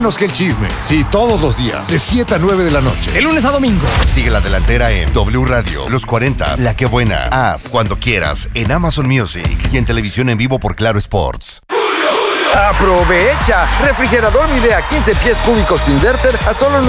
Menos que el chisme. Sí, todos los días, de 7 a 9 de la noche. De lunes a domingo. Sigue la delantera en W Radio, Los 40, La Que Buena, Haz, Cuando Quieras, en Amazon Music y en televisión en vivo por Claro Sports. ¡Aprovecha! Refrigerador Midea 15 pies cúbicos inverter a solo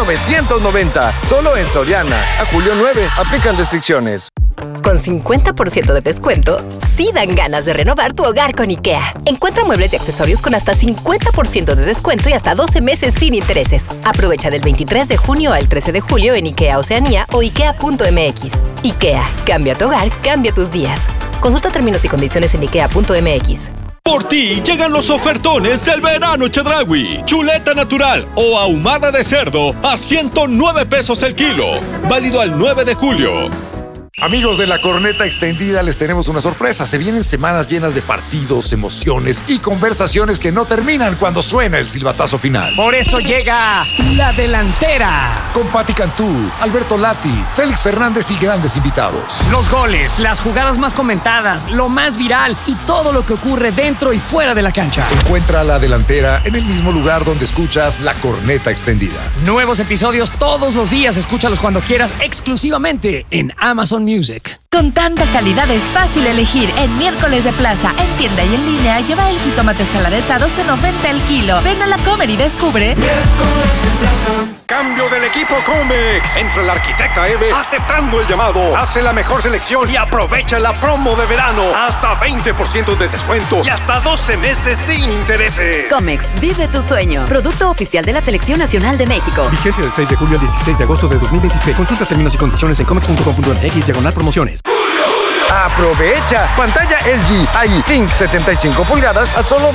$9,990. Solo en Soriana. A julio 9. Aplican restricciones. Con 50% de descuento, sí dan ganas de renovar tu hogar con IKEA. Encuentra muebles y accesorios con hasta 50% de descuento y hasta 12 meses sin intereses. Aprovecha del 23 de junio al 13 de julio en IKEA Oceanía o IKEA.mx. IKEA. Cambia tu hogar, cambia tus días. Consulta términos y condiciones en IKEA.mx. Por ti llegan los ofertones del verano Chedraui. Chuleta natural o ahumada de cerdo a 109 pesos el kilo. Válido al 9 de julio. Amigos de la Corneta Extendida, les tenemos una sorpresa. Se vienen semanas llenas de partidos, emociones y conversaciones que no terminan cuando suena el silbatazo final. Por eso llega La Delantera. Con Pati Cantú, Alberto Lati, Félix Fernández y grandes invitados. Los goles, las jugadas más comentadas, lo más viral y todo lo que ocurre dentro y fuera de la cancha. Encuentra La Delantera en el mismo lugar donde escuchas La Corneta Extendida. Nuevos episodios todos los días. Escúchalos cuando quieras, exclusivamente en Amazon Music. Con tanta calidad es fácil elegir. En Miércoles de Plaza, en tienda y en línea, lleva el jitomate saladeta a $12.90 el kilo. Ven a la Comer y descubre. Miércoles de Plaza. Cambio del equipo Comex. Entra la arquitecta Eve aceptando el llamado. Hace la mejor selección y aprovecha la promo de verano. Hasta 20% de descuento y hasta 12 meses sin intereses. Comex, vive tu sueño. Producto oficial de la Selección Nacional de México. Vigencia del 6 de julio al 16 de agosto de 2026. Consulta términos y condiciones en comex.com.mx/promociones. ¡Aprovecha! Pantalla LG AI Think 75 pulgadas a solo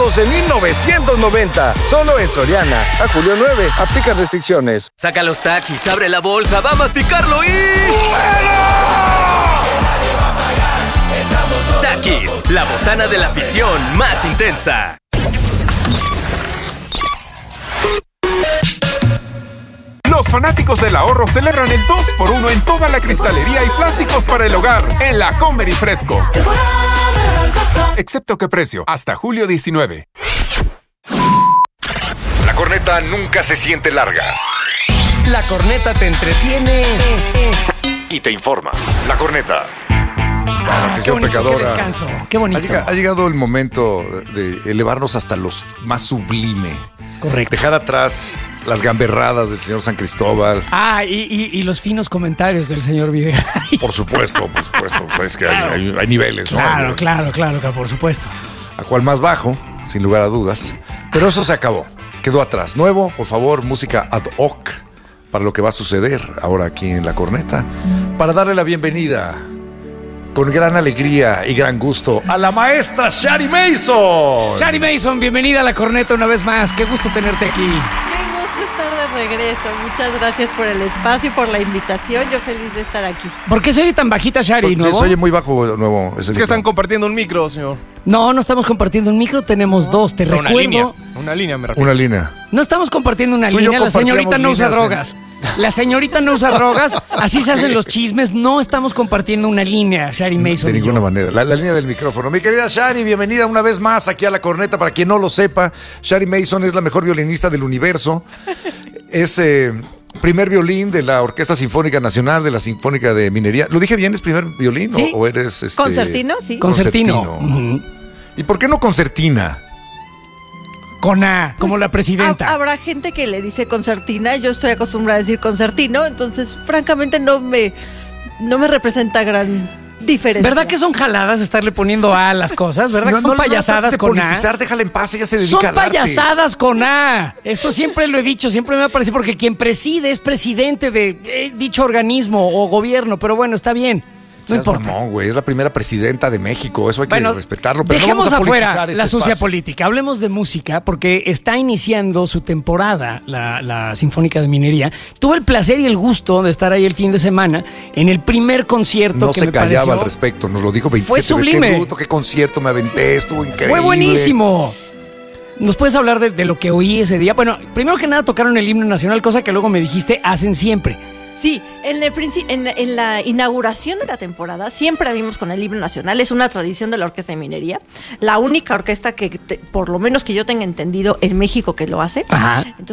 $12,990. Solo en Soriana. A julio 9. Aplican restricciones. Saca los Takis, abre la bolsa, va a masticarlo y... Takis, la botana de la afición más intensa. Los fanáticos del ahorro celebran el 2x1 en toda la cristalería y plásticos para el hogar en la Comer y Fresco. Excepto que precio, hasta julio 19. La corneta nunca se siente larga. La Corneta te entretiene Y te informa. La corneta. La afición pecadora. Qué descanso, qué bonito. Ha llegado el momento de elevarnos hasta los más sublime. Correcto. Dejar atrás las gamberradas del señor San Cristóbal. Y los finos comentarios del señor Videgaray. Por supuesto. Sabes que claro. hay niveles, ¿no? Claro, por supuesto. A cual más bajo, sin lugar a dudas. Pero eso se acabó. Quedó atrás. Nuevo, por favor, música ad hoc para lo que va a suceder ahora aquí en La Corneta. Para darle la bienvenida con gran alegría y gran gusto a la maestra Shari Mason. Shari Mason, bienvenida a La Corneta una vez más. Qué gusto tenerte aquí. Qué gusto estar de regreso. Muchas gracias por el espacio y por la invitación. Yo feliz de estar aquí. ¿Por qué se oye tan bajita, Shari? Se oye muy bajo, Nuevo. Es que están compartiendo un micro, señor. No estamos compartiendo un micro, tenemos dos. Te recuerdo. Una línea, me refiero. Una línea. No estamos compartiendo una línea. La señorita no usa drogas. La señorita no usa drogas. Así se hacen los chismes. No estamos compartiendo una línea, Shari Mason. De ninguna manera. La línea del micrófono. Mi querida Shari, bienvenida una vez más aquí a La Corneta. Para quien no lo sepa, Shari Mason es la mejor violinista del universo. Es primer violín de la Orquesta Sinfónica Nacional de la Sinfónica de Minería. ¿Lo dije bien? ¿Es primer violín? ¿Sí? ¿O eres concertino? Sí. Concertino. Uh-huh. ¿Y por qué no concertina? Con A, como la presidenta. Habrá gente que le dice concertina. Yo estoy acostumbrada a decir concertino. Entonces, francamente, no me representa gran diferencia. ¿Verdad que son jaladas estarle poniendo A a las cosas? ¿Verdad que son payasadas con A? Déjala en paz, ella se dedica al arte. Son payasadas con A. Eso siempre lo he dicho, siempre me ha parecido, porque quien preside es presidente de dicho organismo o gobierno, pero bueno, está bien. No importa. No, güey, es la primera presidenta de México, eso hay que respetarlo. Pero dejemos no vamos a afuera la sucia espacio. política, hablemos de música, porque está iniciando su temporada la Sinfónica de Minería. Tuve el placer y el gusto de estar ahí el fin de semana en el primer concierto que me pareció. No se callaba al respecto, nos lo dijo 27 Fue sublime. veces. Qué bruto, qué concierto me aventé, estuvo increíble. Fue buenísimo. ¿Nos puedes hablar de lo que oí ese día? Bueno, primero que nada tocaron el himno nacional, cosa que luego me dijiste hacen siempre. Sí, en la inauguración de la temporada siempre abrimos con el himno nacional, es una tradición de la Orquesta de Minería, la única orquesta que, por lo menos que yo tenga entendido, en México que lo hace. Ajá. Entonces